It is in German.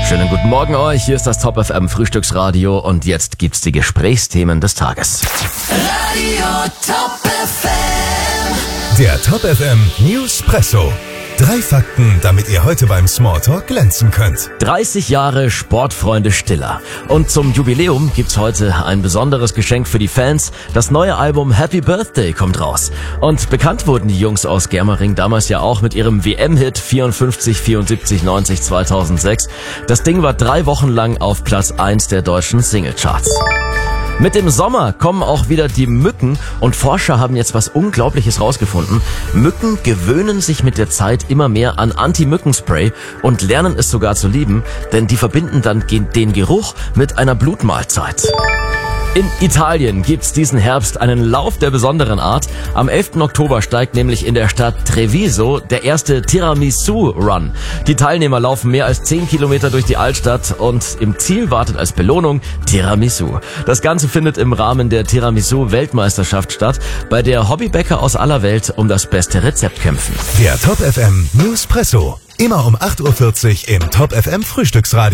Schönen guten Morgen euch, hier ist das Top FM Frühstücksradio und jetzt gibt's die Gesprächsthemen des Tages. Radio Top FM. Der Top FM Newspresso. 3 Fakten, damit ihr heute beim Smalltalk glänzen könnt. 30 Jahre Sportfreunde Stiller. Und zum Jubiläum gibt's heute ein besonderes Geschenk für die Fans. Das neue Album Happy Birthday kommt raus. Und bekannt wurden die Jungs aus Germering damals ja auch mit ihrem WM-Hit 54, 74, 90, 2006. Das Ding war 3 Wochen lang auf Platz 1 der deutschen Singlecharts. Mit dem Sommer kommen auch wieder die Mücken und Forscher haben jetzt was Unglaubliches rausgefunden. Mücken gewöhnen sich mit der Zeit immer mehr an Anti-Mücken-Spray und lernen es sogar zu lieben, denn die verbinden dann den Geruch mit einer Blutmahlzeit. In Italien gibt's diesen Herbst einen Lauf der besonderen Art. Am 11. Oktober steigt nämlich in der Stadt Treviso der erste Tiramisu-Run. Die Teilnehmer laufen mehr als 10 Kilometer durch die Altstadt und im Ziel wartet als Belohnung Tiramisu. Das Ganze findet im Rahmen der Tiramisu-Weltmeisterschaft statt, bei der Hobbybäcker aus aller Welt um das beste Rezept kämpfen. Der Top FM Newspresso. Immer um 8.40 Uhr im Top FM Frühstücksradio.